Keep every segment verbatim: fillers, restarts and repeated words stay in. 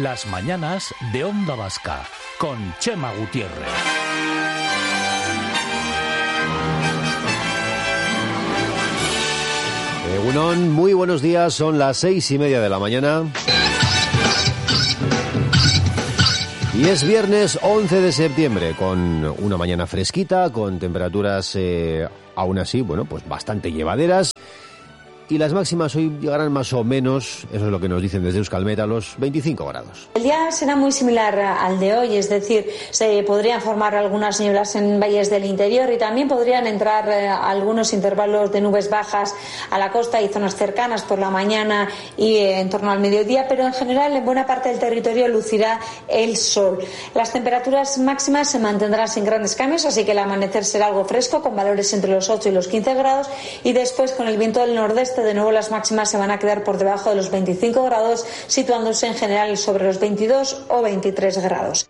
Las mañanas de Onda Vasca, con Chema Gutiérrez. Egunon, muy buenos días, son las seis y media de la mañana. Y es viernes once de septiembre, con una mañana fresquita, con temperaturas eh, aún así, bueno, pues bastante llevaderas. Y las máximas hoy llegarán más o menos, eso es lo que nos dicen desde Euskalmet, a los veinticinco grados. El día será muy similar al de hoy, es decir, se podrían formar algunas nieblas en valles del interior y también podrían entrar eh, algunos intervalos de nubes bajas a la costa y zonas cercanas por la mañana y eh, en torno al mediodía, pero en general en buena parte del territorio lucirá el sol. Las temperaturas máximas se mantendrán sin grandes cambios, así que el amanecer será algo fresco, con valores entre los ocho y los quince grados, y después con el viento del nordeste de nuevo las máximas se van a quedar por debajo de los veinticinco grados, situándose en general sobre los veintidós o veintitrés grados.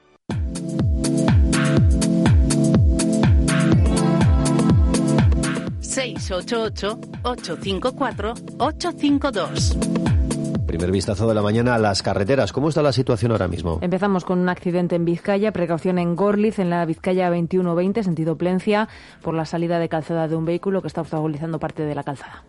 seis ocho ocho, ocho cinco cuatro, ocho cinco dos. Primer vistazo de la mañana a las carreteras. ¿Cómo está la situación ahora mismo? Empezamos con un accidente en Vizcaya, precaución en Gorliz, en la Vizcaya veintiuno veinte, sentido Plencia, por la salida de calzada de un vehículo que está obstaculizando parte de la calzada.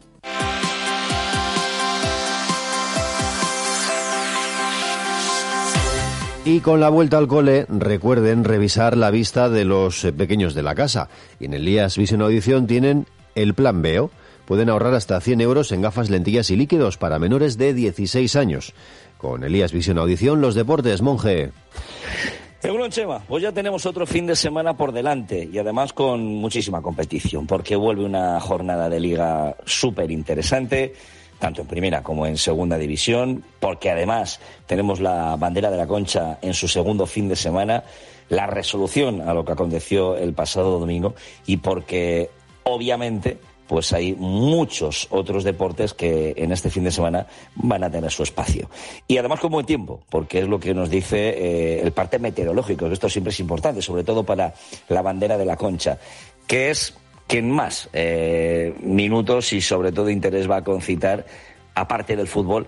Y con la vuelta al cole, recuerden revisar la vista de los pequeños de la casa. Y en el Elías Vision Audición tienen el plan Veo. Pueden ahorrar hasta cien euros en gafas, lentillas y líquidos para menores de dieciséis años. Con Elías Vision Audición, los deportes, Monje. Egunon, Chema, pues ya tenemos otro fin de semana por delante y además con muchísima competición, porque vuelve una jornada de liga súper interesante, tanto en primera como en segunda división, porque además tenemos la bandera de la Concha en su segundo fin de semana, la resolución a lo que aconteció el pasado domingo, y porque obviamente pues hay muchos otros deportes que en este fin de semana van a tener su espacio. Y además con buen tiempo, porque es lo que nos dice eh, el parte meteorológico, que esto siempre es importante, sobre todo para la bandera de la Concha, que es quien más eh, minutos y sobre todo interés va a concitar, aparte del fútbol,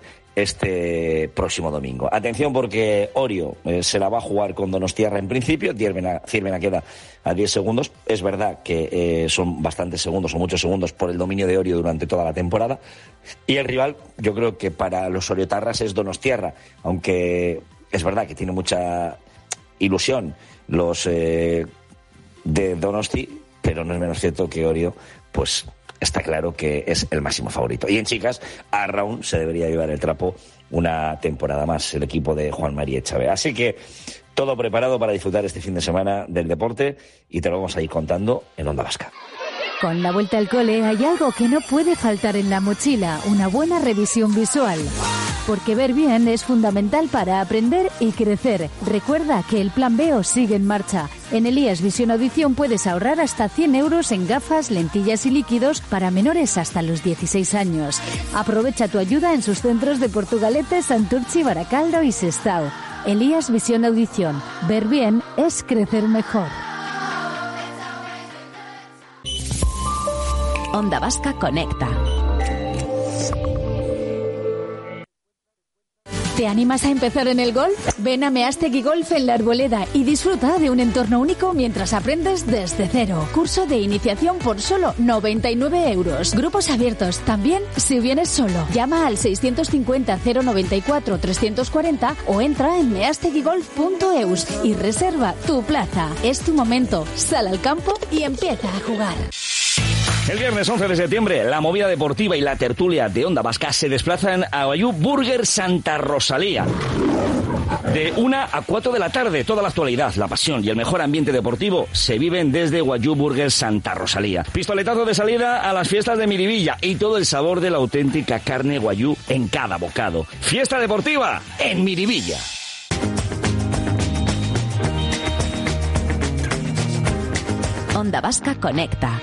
este próximo domingo. Atención, porque Orio eh, se la va a jugar con Donostiarra en principio. Ciervena queda a diez segundos. Es verdad que eh, son bastantes segundos o muchos segundos por el dominio de Orio durante toda la temporada. Y el rival, yo creo que para los oriotarras es Donostiarra, aunque es verdad que tiene mucha ilusión los eh, de Donosti, pero no es menos cierto que Orio, pues está claro que es el máximo favorito. Y en chicas, a Raúl se debería llevar el trapo una temporada más el equipo de Juan María Chávez. Así que todo preparado para disfrutar este fin de semana del deporte y te lo vamos a ir contando en Onda Vasca. Con la vuelta al cole hay algo que no puede faltar en la mochila, una buena revisión visual. Porque ver bien es fundamental para aprender y crecer. Recuerda que el plan Veo sigue en marcha. En Elías Vision Audición puedes ahorrar hasta cien euros en gafas, lentillas y líquidos para menores hasta los dieciséis años. Aprovecha tu ayuda en sus centros de Portugalete, Santurchi, Baracaldo y Sestao. Elías Vision Audición. Ver bien es crecer mejor. Onda Vasca conecta. ¿Te animas a empezar en el golf? Ven a Meastegui Golf en La Arboleda y disfruta de un entorno único mientras aprendes desde cero. Curso de iniciación por solo noventa y nueve euros. Grupos abiertos también si vienes solo. Llama al seiscientos cincuenta, cero noventa y cuatro, trescientos cuarenta o entra en measteguigolf punto eus y reserva tu plaza. Es tu momento. Sal al campo y empieza a jugar. El viernes once de septiembre, la movida deportiva y la tertulia de Onda Vasca se desplazan a Wagyu Burger Santa Rosalía. De una a cuatro de la tarde, toda la actualidad, la pasión y el mejor ambiente deportivo se viven desde Wagyu Burger Santa Rosalía. Pistoletazo de salida a las fiestas de Miribilla y todo el sabor de la auténtica carne Wagyu en cada bocado. Fiesta deportiva en Miribilla. Onda Vasca conecta.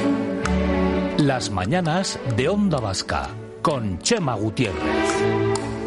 Las mañanas de Onda Vasca, con Chema Gutiérrez.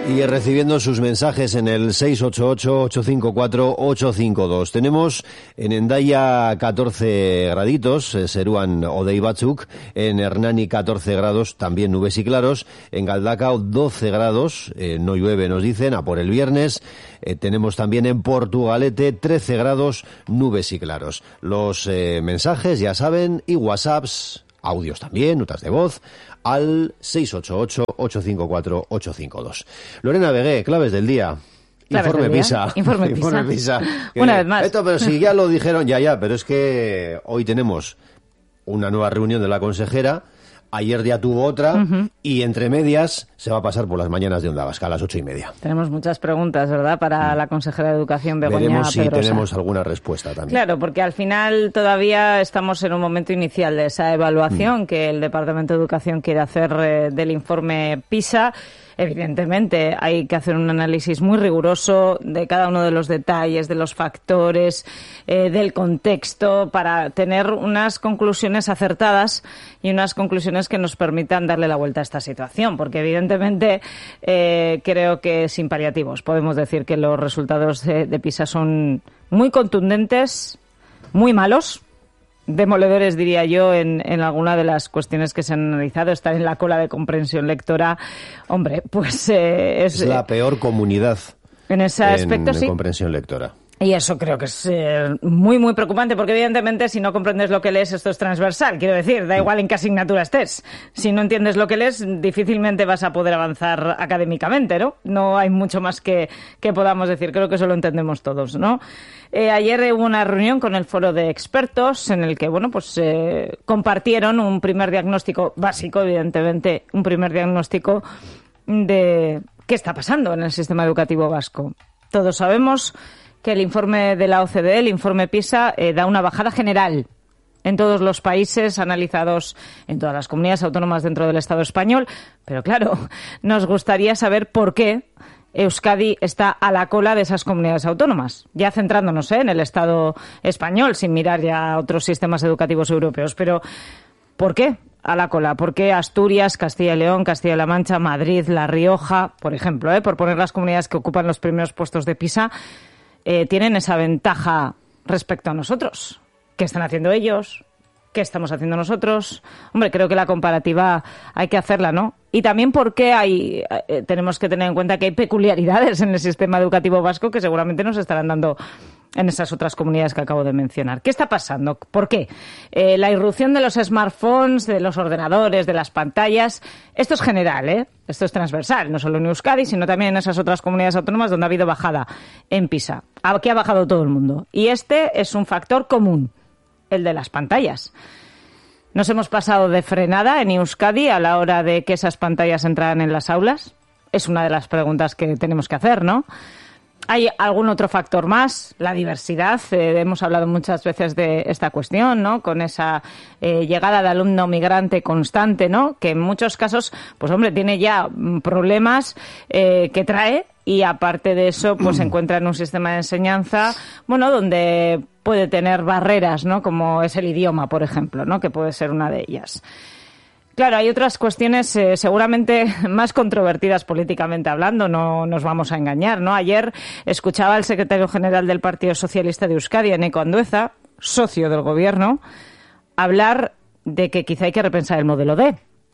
Y recibiendo sus mensajes en el seis ocho ocho, ocho cinco cuatro, ocho cinco dos. Tenemos en Hendaya catorce graditos, eh, Seruan Odei Batzuk, en Hernani catorce grados, también nubes y claros, en Galdakao doce grados, eh, no llueve nos dicen, a por el viernes. Eh, tenemos también en Portugalete trece grados, nubes y claros. Los eh, mensajes, ya saben, y WhatsApps, audios también, notas de voz, al seis ocho ocho, ocho cinco cuatro, ocho cinco dos. Lorena Vegué, claves del día. Claves Informe del día. PISA. Informe PISA. Informe PISA. Que, Una vez más. Esto, pero si ya lo dijeron, ya, ya, pero es que hoy tenemos una nueva reunión de la consejera. Ayer ya tuvo otra, uh-huh. y entre medias se va a pasar por las mañanas de Onda Vasca a las ocho y media. Tenemos muchas preguntas, ¿verdad?, para mm. la consejera de Educación, Begoña Veremos si Pedrosa. tenemos alguna respuesta también. Claro, porque al final todavía estamos en un momento inicial de esa evaluación mm. que el Departamento de Educación quiere hacer eh, del informe PISA. Evidentemente hay que hacer un análisis muy riguroso de cada uno de los detalles, de los factores, eh, del contexto, para tener unas conclusiones acertadas y unas conclusiones que nos permitan darle la vuelta a esta situación. Porque evidentemente eh, creo que sin paliativos podemos decir que los resultados de, de PISA son muy contundentes, muy malos, demoledores, diría yo, en, en alguna de las cuestiones que se han analizado. Estar en la cola de comprensión lectora, hombre, pues eh, es... Es la peor comunidad en ese aspecto, en, sí. en comprensión lectora. Y eso creo que es eh, muy, muy preocupante, porque evidentemente si no comprendes lo que lees, esto es transversal. Quiero decir, da igual en qué asignatura estés. Si no entiendes lo que lees, difícilmente vas a poder avanzar académicamente, ¿no? No hay mucho más que, que podamos decir. Creo que eso lo entendemos todos, ¿no? Eh, ayer hubo una reunión con el foro de expertos en el que, bueno, pues eh, compartieron un primer diagnóstico básico, evidentemente, un primer diagnóstico de qué está pasando en el sistema educativo vasco. Todos sabemos que el informe de la O C D E, el informe PISA, eh, da una bajada general en todos los países analizados, en todas las comunidades autónomas dentro del Estado español. Pero claro, nos gustaría saber por qué Euskadi está a la cola de esas comunidades autónomas, ya centrándonos ¿eh? en el Estado español, sin mirar ya a otros sistemas educativos europeos. Pero ¿por qué a la cola? ¿Por qué Asturias, Castilla y León, Castilla-La Mancha, Madrid, La Rioja, por ejemplo, ¿eh? por poner las comunidades que ocupan los primeros puestos de PISA, eh, tienen esa ventaja respecto a nosotros? ¿Qué están haciendo ellos? ¿Qué estamos haciendo nosotros? Hombre, creo que la comparativa hay que hacerla, ¿no? Y también porque hay, eh, tenemos que tener en cuenta que hay peculiaridades en el sistema educativo vasco que seguramente nos estarán dando en esas otras comunidades que acabo de mencionar. ¿Qué está pasando? ¿Por qué? Eh, la irrupción de los smartphones, de los ordenadores, de las pantallas, esto es general, ¿eh? Esto es transversal, no solo en Euskadi, sino también en esas otras comunidades autónomas donde ha habido bajada en PISA. Aquí ha bajado todo el mundo. Y este es un factor común, el de las pantallas. ¿Nos hemos pasado de frenada en Euskadi a la hora de que esas pantallas entraran en las aulas? Es una de las preguntas que tenemos que hacer, ¿no? ¿Hay algún otro factor más? La diversidad. Eh, hemos hablado muchas veces de esta cuestión, ¿no? Con esa eh, llegada de alumno migrante constante, ¿no? Que en muchos casos, pues hombre, tiene ya problemas eh, que trae, y aparte de eso, pues se encuentra en un sistema de enseñanza, bueno, donde puede tener barreras, ¿no? Como es el idioma, por ejemplo, ¿no? Que puede ser una de ellas. Claro, hay otras cuestiones eh, seguramente más controvertidas políticamente hablando, no nos vamos a engañar, ¿no? Ayer escuchaba al secretario general del Partido Socialista de Euskadi, Eneko Andueza, socio del gobierno, hablar de que quizá hay que repensar el modelo D.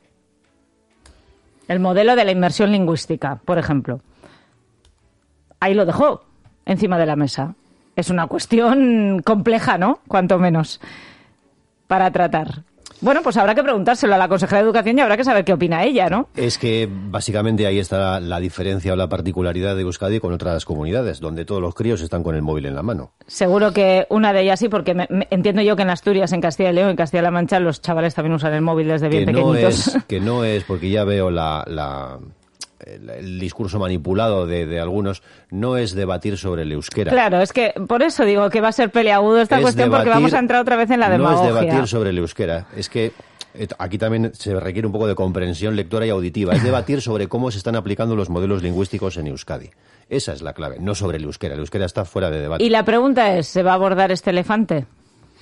El modelo de la inmersión lingüística, por ejemplo. Ahí lo dejó, encima de la mesa. Es una cuestión compleja, ¿no? Cuanto menos, para tratar. Bueno, pues habrá que preguntárselo a la consejera de Educación y habrá que saber qué opina ella, ¿no? Es que básicamente ahí está la diferencia o la particularidad de Euskadi con otras comunidades, donde todos los críos están con el móvil en la mano. Seguro que una de ellas sí, porque me, me, entiendo yo que en Asturias, en Castilla y León, en Castilla-La Mancha, los chavales también usan el móvil desde bien que pequeñitos. No es, que no es, porque ya veo la... la... El, el discurso manipulado de, de algunos, no es debatir sobre el euskera. Claro, es que por eso digo que va a ser peleagudo esta es cuestión, debatir, porque vamos a entrar otra vez en la demagogia. No es debatir sobre el euskera, es que aquí también se requiere un poco de comprensión lectora y auditiva. Es debatir sobre cómo se están aplicando los modelos lingüísticos en Euskadi. Esa es la clave, no sobre el euskera. El euskera está fuera de debate. Y la pregunta es, ¿se va a abordar este elefante?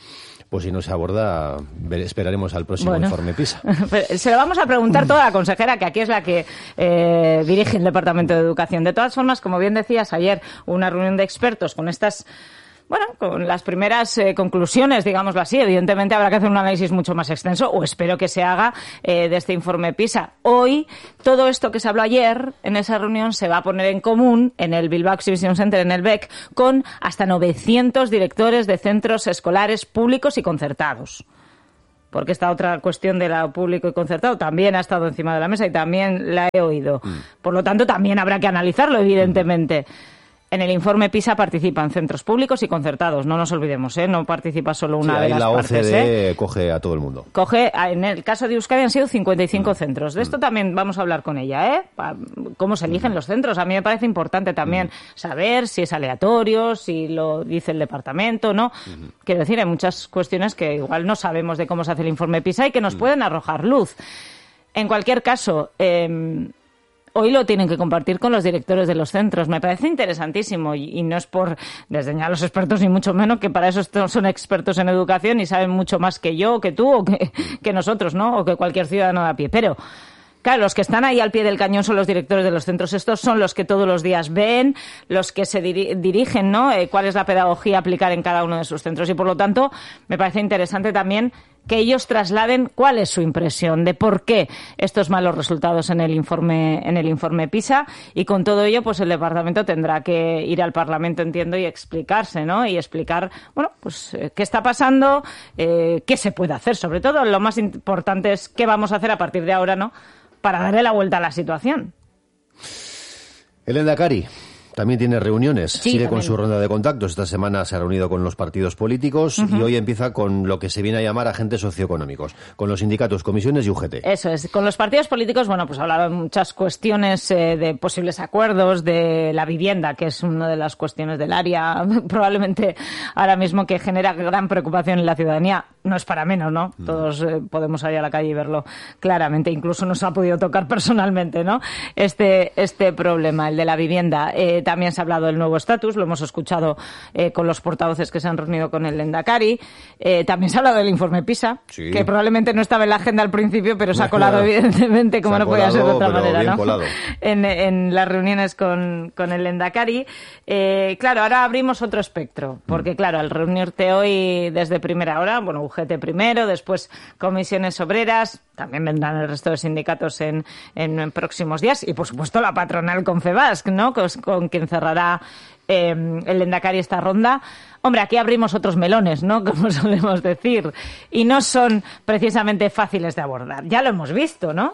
Pues si no se aborda, esperaremos al próximo bueno, informe PISA. Se lo vamos a preguntar toda la consejera, que aquí es la que eh, dirige el Departamento de Educación. De todas formas, como bien decías ayer, una reunión de expertos con estas... Bueno, con las primeras eh, conclusiones, digámoslo así. Evidentemente habrá que hacer un análisis mucho más extenso, o espero que se haga, eh, de este informe PISA. Hoy, todo esto que se habló ayer en esa reunión se va a poner en común en el Bilbao Exhibition Center, en el B E C, con hasta novecientos directores de centros escolares públicos y concertados. Porque esta otra cuestión de lo público y concertado también ha estado encima de la mesa y también la he oído. Mm. Por lo tanto, también habrá que analizarlo, evidentemente. Mm. En el informe PISA participan centros públicos y concertados, no nos olvidemos, ¿eh? No participa solo una sí, de las la partes. O C D ¿eh? Coge a todo el mundo. Coge, en el caso de Euskadi han sido cincuenta y cinco mm. centros. De esto mm. también vamos a hablar con ella, ¿eh? Cómo se eligen mm. los centros. A mí me parece importante también mm. saber si es aleatorio, si lo dice el departamento, ¿no? Mm. Quiero decir, hay muchas cuestiones que igual no sabemos de cómo se hace el informe PISA y que nos mm. pueden arrojar luz. En cualquier caso... Eh, Hoy lo tienen que compartir con los directores de los centros. Me parece interesantísimo y, y no es por desdeñar a los expertos ni mucho menos, que para eso son expertos en educación y saben mucho más que yo, que tú o que, que nosotros, ¿no? O que cualquier ciudadano de a pie. Pero, claro, los que están ahí al pie del cañón son los directores de los centros. Estos son los que todos los días ven, los que se diri- dirigen, ¿no? Eh, cuál es la pedagogía a aplicar en cada uno de sus centros. Y, por lo tanto, me parece interesante también que ellos trasladen cuál es su impresión de por qué estos malos resultados en el informe en el informe PISA, y con todo ello pues el departamento tendrá que ir al Parlamento, entiendo, y explicarse, ¿no? Y explicar, bueno, pues eh, qué está pasando, eh, qué se puede hacer, sobre todo lo más importante es qué vamos a hacer a partir de ahora, ¿no? Para darle la vuelta a la situación. El Lehendakari también tiene reuniones, sí, sigue también. con su ronda de contactos. Esta semana se ha reunido con los partidos políticos uh-huh. y hoy empieza con lo que se viene a llamar agentes socioeconómicos, con los sindicatos, comisiones y U G T. Eso es. Con los partidos políticos, bueno, pues hablaron muchas cuestiones eh, de posibles acuerdos, de la vivienda, que es una de las cuestiones del área, probablemente ahora mismo que genera gran preocupación en la ciudadanía. No es para menos, ¿no? Mm. Todos eh, podemos salir a la calle y verlo claramente. Incluso nos ha podido tocar personalmente, ¿no? Este, este problema, el de la vivienda. Eh, también se ha hablado del nuevo estatus, lo hemos escuchado eh, con los portavoces que se han reunido con el Lehendakari. Eh, también se ha hablado del informe PISA, sí. que probablemente no estaba en la agenda al principio, pero se ha colado, no, evidentemente, como no podía ser de otra manera, ¿no? En, en las reuniones con, con el Lehendakari. Eh, claro, ahora abrimos otro espectro, porque, mm. claro, al reunirte hoy desde primera hora, bueno, U G T primero, después comisiones obreras, también vendrán el resto de sindicatos en, en, en próximos días, y, por supuesto, la patronal Confebask, ¿no? Con, con quien cerrará eh, el Lehendakari esta ronda. Hombre, aquí abrimos otros melones, ¿no? Como solemos decir. Y no son precisamente fáciles de abordar. Ya lo hemos visto, ¿no?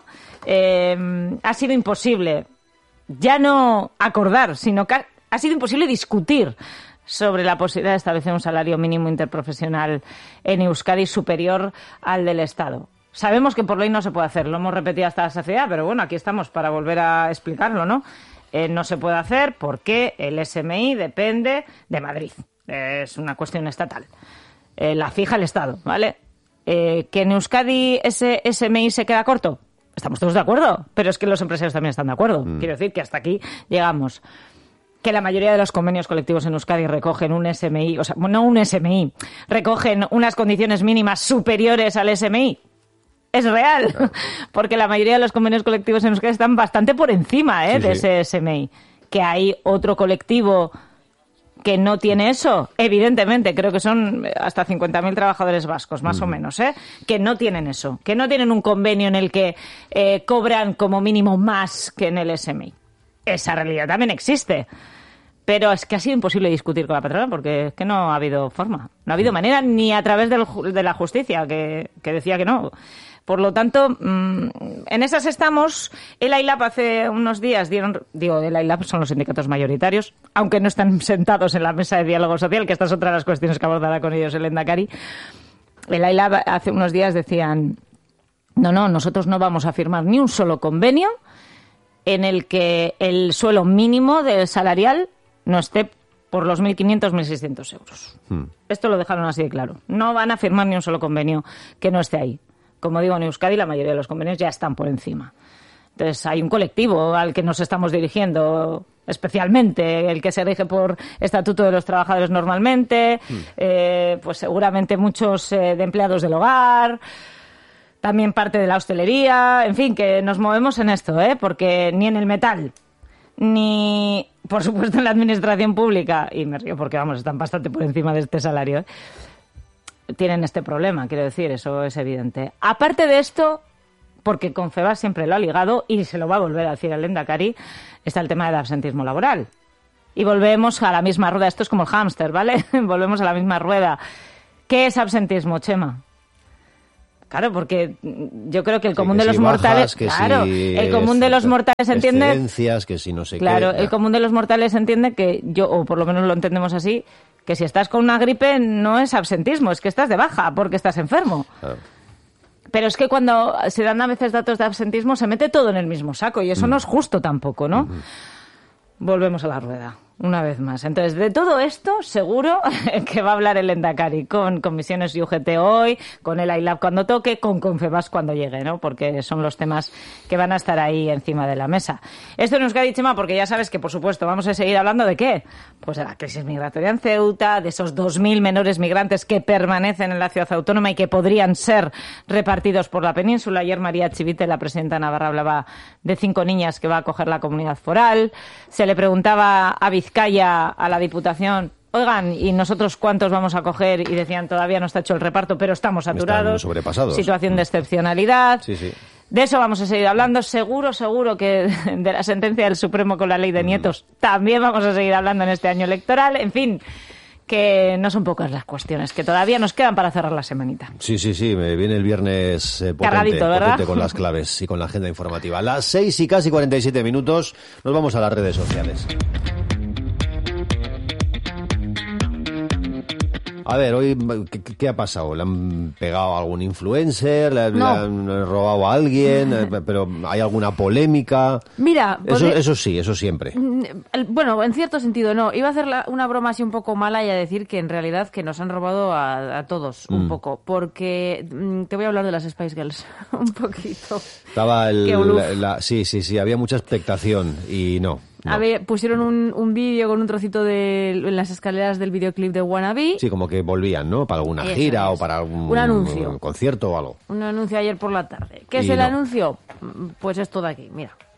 Eh, ha sido imposible ya no acordar, sino que ha, ha sido imposible discutir sobre la posibilidad de establecer un salario mínimo interprofesional en Euskadi superior al del Estado. Sabemos que por ley no se puede hacer, lo hemos repetido hasta la saciedad, pero bueno, aquí estamos para volver a explicarlo, ¿no? Eh, no se puede hacer porque el S M I depende de Madrid. Eh, es una cuestión estatal. Eh, la fija el Estado, ¿vale? Eh, ¿Que en Euskadi ese S M I se queda corto? Estamos todos de acuerdo, pero es que los empresarios también están de acuerdo. Mm. Quiero decir que hasta aquí llegamos. Que la mayoría de los convenios colectivos en Euskadi recogen un S M I, o sea, no un S M I, recogen unas condiciones mínimas superiores al S M I. Es real, claro. Porque la mayoría de los convenios colectivos en Euskadi están bastante por encima ¿eh? sí, de sí. ese S M I. Que hay otro colectivo que no tiene eso, evidentemente, creo que son hasta cincuenta mil trabajadores vascos, más mm. o menos, ¿eh? Que no tienen eso, que no tienen un convenio en el que eh, cobran como mínimo más que en el S M I. Esa realidad también existe. Pero es que ha sido imposible discutir con la patronal porque es que no ha habido forma. No ha habido manera ni a través del, de la justicia, que, que decía que no. Por lo tanto, mmm, en esas estamos. El A I L A P hace unos días dieron... Digo, el A I L A P son los sindicatos mayoritarios, aunque no están sentados en la mesa de diálogo social, que esta es otra de las cuestiones que abordará con ellos el Lehendakari. El A I L A P hace unos días decían, no, no, nosotros no vamos a firmar ni un solo convenio en el que el suelo mínimo del salarial no esté por los mil quinientos, mil seiscientos euros. Hmm. Esto lo dejaron así de claro. No van a firmar ni un solo convenio que no esté ahí. Como digo, en Euskadi la mayoría de los convenios ya están por encima. Entonces hay un colectivo al que nos estamos dirigiendo especialmente el que se rige por Estatuto de los Trabajadores normalmente, mm. eh, pues seguramente muchos eh, de empleados del hogar, también parte de la hostelería, en fin, que nos movemos en esto, ¿eh? Porque ni en el metal, ni, por supuesto, en la administración pública, y me río porque, vamos, están bastante por encima de este salario, ¿eh? Tienen este problema, quiero decir, eso es evidente. Aparte de esto, porque Confebask siempre lo ha ligado y se lo va a volver a decir el Lehendakari, está el tema del absentismo laboral. Y volvemos a la misma rueda, esto es como el hámster, ¿vale? Volvemos a la misma rueda. ¿Qué es absentismo, Chema? Claro, porque yo creo que el común sí, que de los si mortales, bajas, que claro, si el común de los mortales entiende, que si no sé claro, qué, el común de los mortales entiende que yo, o por lo menos lo entendemos así, que si estás con una gripe no es absentismo, es que estás de baja porque estás enfermo. Claro. Pero es que cuando se dan a veces datos de absentismo se mete todo en el mismo saco y eso mm. no es justo tampoco, ¿no? Mm-hmm. Volvemos a la rueda, una vez más. Entonces, de todo esto, seguro que va a hablar el Lehendakari con comisiones y U G T hoy, con el I L A B cuando toque, con Confebask cuando llegue, ¿no? Porque son los temas que van a estar ahí encima de la mesa. Esto nos queda dicho, Chema, porque ya sabes que, por supuesto, vamos a seguir hablando de ¿qué? Pues de la crisis migratoria en Ceuta, de esos dos mil menores migrantes que permanecen en la ciudad autónoma y que podrían ser repartidos por la península. Ayer María Chivite, la presidenta Navarra, hablaba de cinco niñas que va a acoger la comunidad foral. Se le preguntaba a Vizcaya, a la Diputación, oigan, ¿y nosotros cuántos vamos a coger? Y decían, todavía no está hecho el reparto, pero estamos saturados. Están sobrepasados. Situación de excepcionalidad. Sí, sí. De eso vamos a seguir hablando. Seguro, seguro que de la sentencia del Supremo con la ley de nietos mm. también vamos a seguir hablando en este año electoral. En fin, que no son pocas las cuestiones, que todavía nos quedan para cerrar la semanita. Sí, sí, sí, me viene el viernes eh, potente, cargadito, ¿verdad? Potente con las claves y con la agenda informativa. A las seis y casi cuarenta y siete minutos nos vamos a las redes sociales. A ver, hoy, ¿qué, qué ha pasado? ¿Le han pegado a algún influencer? ¿Le, no. ¿Le han robado a alguien? ¿Pero hay alguna polémica? Mira... Eso, podría... eso sí, eso siempre. Bueno, en cierto sentido no. Iba a hacer la, una broma así un poco mala y a decir que en realidad que nos han robado a, a todos un mm. poco. Porque te voy a hablar de las Spice Girls un poquito. Estaba el... La, la, sí, sí, sí, había mucha expectación y no. No. A ver, pusieron un, un vídeo con un trocito de en las escaleras del videoclip de Wannabe. Sí, como que volvían, ¿no? Para alguna Eso gira es. o para algún un anuncio. Un concierto o algo. Un anuncio ayer por la tarde. ¿Qué y es el no. anuncio? Pues esto de aquí, mira.